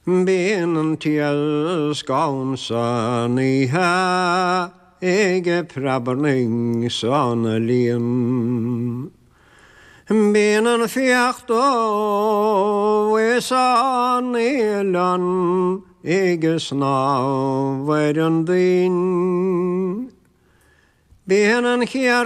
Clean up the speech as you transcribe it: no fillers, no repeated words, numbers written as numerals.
benen til skånsan i ha, ege prabberning sannelin. Benen fjert og esan i land, ege snaveren din. Benen kjær